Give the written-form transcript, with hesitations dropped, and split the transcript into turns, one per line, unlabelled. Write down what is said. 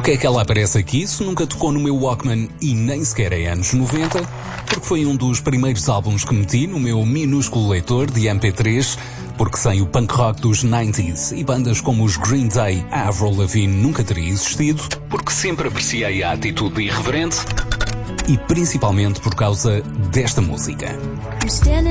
Porquê é que ela aparece aqui se nunca tocou no meu Walkman e nem sequer em anos 90? Porque foi um dos primeiros álbuns que meti no meu minúsculo leitor de MP3, porque sem o punk rock dos 90s e bandas como os Green Day, a Avril Lavigne nunca teria existido, porque sempre apreciei a atitude irreverente e principalmente por causa desta música.